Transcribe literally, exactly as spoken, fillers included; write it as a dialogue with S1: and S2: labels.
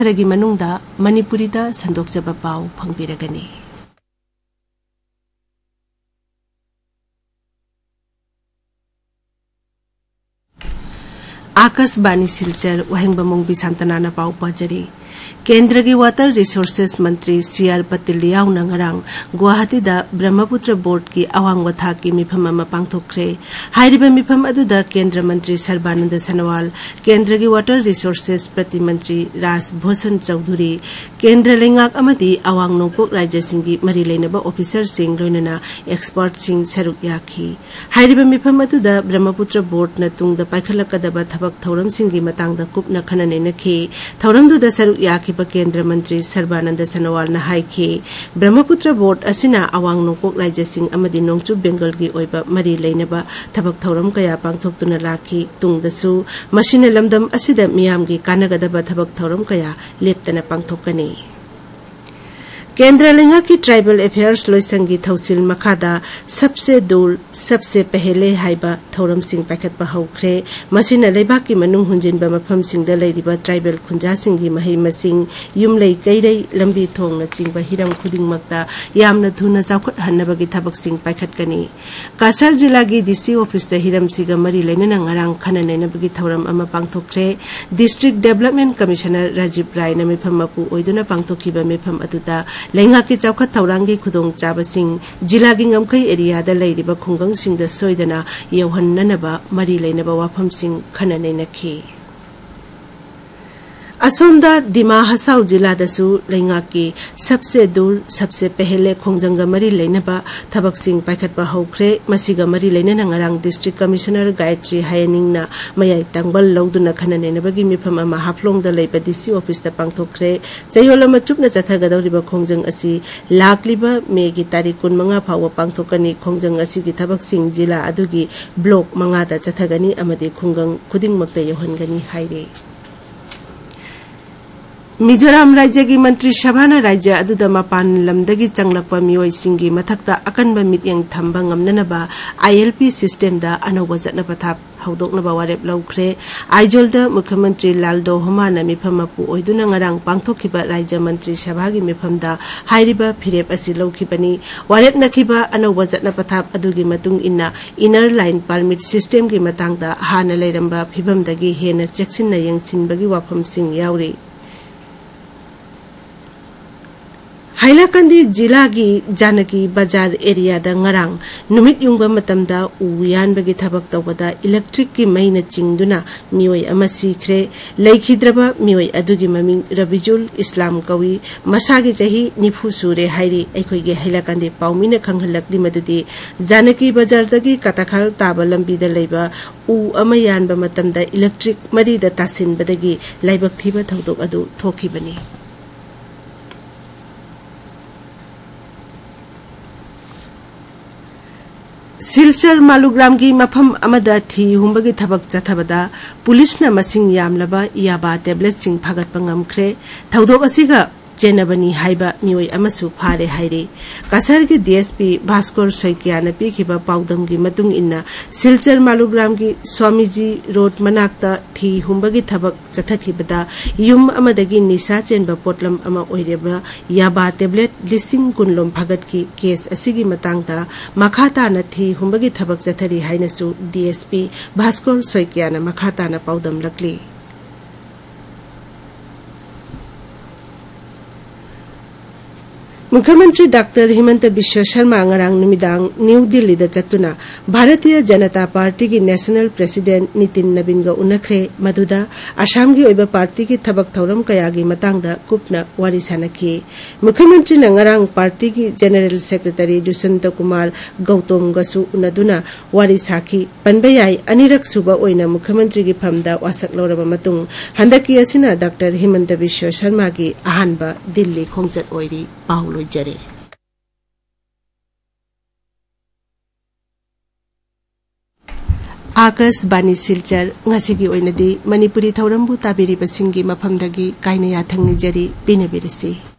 S1: खरगी मनुंगदा मणिपुरीदा संदोकजबा पाउ फंगबिरगनी। आकाशवाणी सिलचर वहेंगबमुंग बिसांतनाना पाउ पाजरी। केंद्र की वाटर रिसोर्सेस मंत्री C R Patel याउना ngarang Guwahati दा ब्रह्मपुत्र बोर्ड की अवांग वथा की मिफम अमा पांगथोखरे। हाइरिबा मिफम अदुदा केंद्र मंत्री सर्बानंद सोनोवाल, केंद्र की वाटर रिसोर्सेस प्रति मंत्री राज भूषण चौधरी, केंद्र लेंगाक अमदी अवांग नोंपोक राज्य सिंगी मरी लेनबा ऑफिसर सिंग लोइनना एक्सपर्ट सिंग सरुक याखी। हाइरिबा मिफम अदुदा ब्रह्मपुत्र बोर्ड न तुंगदा पाइखलकदबा थबक थौरम सिंगी मतांगदा कुपना खननेनखी। थौरमदुदा सरुक याखी केंद्र मंत्री सर्बानंद सोनोवाल ने हाइखी ब्रह्मपुत्र बोर्ड असिना अवांग नोंपोक राज्य सिंग अमदी नोंगचु बेंगल की ओइबा मरी लेनबा थबक थौरम कया पांगथोक्तुना लाखी। तुंगदसु मसिना लमदम असिदा मियामगी कानगदबा थबक थौरम कया लेप्तना पांगथोकनी। केंद्र लेंगा की ट्राइबल अफेयर्स लोइसंगी थौसिल मखादा सबसे दूर सबसे पहले हाइबा थौरम सिंग पाइखटपा हौख्रे। मसिना लेबाक की मनुंग हुंजिनबा मफम सिंगदा लैरिबा ट्राइबल खुंजा सिंगी महै मसिंग युमलै कैरै लंबी थोंगना चिंबा हिरम खुदिंगमक्ता यामना थुना चाउखट हन्नबगी थबक सिंग पाइखटकनी। कासर जिला की डीसी ऑफिस दा हिरम सिगा मरी लेनना ngarang खननेनबगी थौरम अमा पांगथोखरे। डिस्ट्रिक्ट डेवलपमेंट कमिश्नर राजीव राय न मिफम मपु ओइदुना पांगथोखिबा मिफम अदुदा लेंगा की चौखट थौरांगी खुदोंग चाबसिंग जिला की ngमखै एरियादा लैरिबा खुंगंग सिंगदा सोइदना यौहन्ननबा मरी लेनबा वाफम सिंग खननेनखी। असोमदा दिमा हसाउ जिला दसु लेंगा की सबसे दूर सबसे पहले खोंजंगा मरी लेनबा थबक सिंग पाइखटपा हौख्रे। मसिगा मरी लेनना ngarang डिस्ट्रिक्ट कमिश्नर गायत्री हायनिंगना मयाई तंगबल लौदुना खननेनबगी मिफम अमा हाफ्लोंगदा लैबा डीसी ऑफिस दा पांगथोखरे। चयोलमा चुपना चथगदौरिबा खोंजंग असि लाक्लिबा मे की तारीख कुनमंगा फाव पांगथोकनी। खोंजंग असि की थबक सिंग जिला अदुगी ब्लॉक मंगादा चथगनी अमदि खुंगंग खुदिंगमक्ता यौहनगनी हाइरे। मिजोराम राज्य की मंत्री सभाना राज्य अदुदा मपान लमदगी चंगलकपा मियोइसिंगी मथक्ता अकनबा मित्यंग थंबा ngamnanaba I L P system दा अनौबा जटनपथा हौदोकनबा वारेप लौख्रे। आइजोलदा मुख्यमंत्री लालदो होमाना मिफमपु ओइदुना ngarang पांगथोखिबा राज्य मंत्री सभागी मिफमदा हाइरिबा फिरेप असि लौखिबनी। वारेप नखिबा अनौबा जटनपथा अदुगी मतुंग इन्ना इनर लाइन परमिट सिस्टम की मतंगदा हाना लेरंबा फिबमदगी हेना चेक्सिनना यंगसिनबगी वाफम सिंग याउरी। हाइलाकंदी जिला की जानकी बाजार एरिया दा ngarang नुमित युंगबा मतमदा उयानबगी थबक तौबदा इलेक्ट्रिक की मैना चिंगदुना मियोय अमा सिखरे। लैखिद्रबा मियोय अदुगी ममिंग रबिजुल इस्लाम कवी मसागी चही निफु सुरे हाइरी। अखोइगे हाइलाकंदी पाउमिना खंगहलकली मदुदी जानकी बाजार दगी कताखल ताबा लंबीदा लैबा उ अमा यानबा मतमदा इलेक्ट्रिक मरीदा तासिनबदगी लाइबक थीबा थौदोक अदु थोखिबनी। सिलचर मालुग्राम की मफम अमदा थी हुंबगी थबक चथबदा पुलिस न मसिंग यामलबा याबा टेबलेट सिंग फागटपा ngamkhre। थौदोक असिगा चेनबनी हाइबा मियोय अमसु फारे हाइरे। कासर की डीएसपी भास्कर सैकियाना पीखिबा पाउदम की मतुंग इन्ना सिलचर मालुग्राम की स्वामीजी रोड मनाक्ता थी हुंबगी थबक चथखिबदा युम अमदगी निसा चेनबा पोटलम अमा ओइरेबा याबा टेबलेट लिसिंग कुनलोम फागट की केस असिगी मतंगदा मखाताना थी हुंबगी थबक चथरी हाइनसु डीएसपी भास्कर सैकियाना मखाताना पाउदम लकली। मुख्यमंत्री doctor Himanta Biswa Sharma ngarang numitang new Delhi दा चतुना भारतीय जनता पार्टी की नेशनल प्रेसिडेंट नितिन नवीन गा उनखरे। मदुदा असम की ओइबा पार्टी की थबक थौरम कयागी मतंगदा कुपना वारी सानखी। मुख्यमंत्री न ngarang पार्टी की जनरल सेक्रेटरी दुष्यंत कुमार गौतम गसु उनदुना वारी साखी। पनबयाई अनिरक सुबा ओइना मुख्यमंत्री की फमदा वासक लौरबा मतुंग हंदकी असिना डॉक्टर हिमंत बिश्व शर्मा की अहानबा दिल्ली खोंगचत ओइरी पाउलो जरे। आकाशवाणी सिलचर ngasi ओइनदी मणिपुरी थौरंबु ताबिरिबसिंगी मफमदगी काइना याथंगनि जरी पिनबिरसी।